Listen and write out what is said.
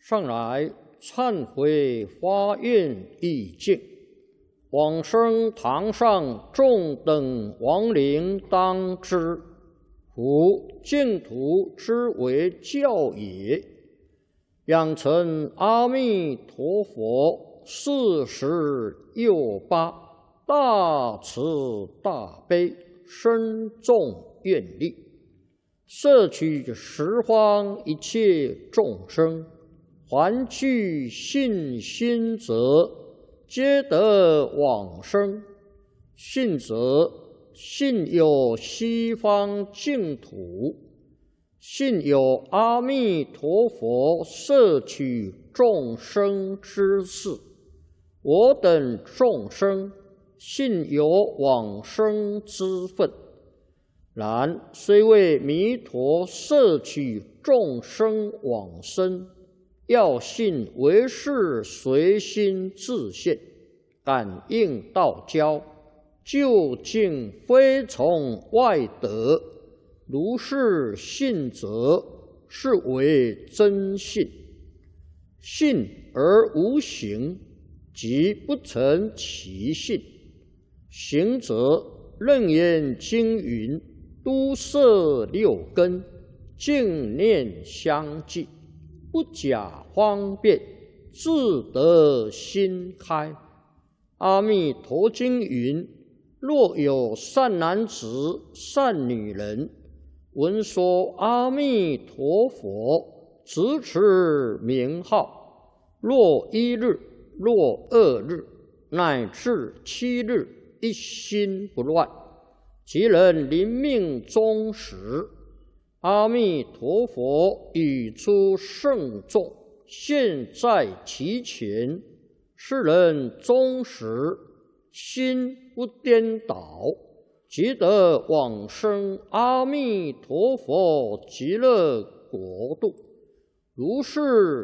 上来忏悔发愿意境，往生堂上众等亡灵当知，夫净土之为教也。养成阿弥陀佛46大慈大悲深重愿力，摄取十方一切众生，还具信心者，皆得往生。信者，信有西方净土，信有阿弥陀佛摄取众生之事。我等众生信有往生之分，然虽为弥陀摄取众生往生，要信唯是随心自现，感应道交，究竟非从外得。如是信者，是为真信。信而无行，即不成其信。行者，楞严经云：都摄六根，净念相继，不假方便，自得心开。阿弥陀经云：若有善男子、善女人，闻说阿弥陀佛，直持名号，若1日，若2日，乃至7日，一心不乱，即能临命终时，阿弥陀佛语出圣众，现在其前，是人终时心不颠倒，即得往生阿弥陀佛极乐国度。如是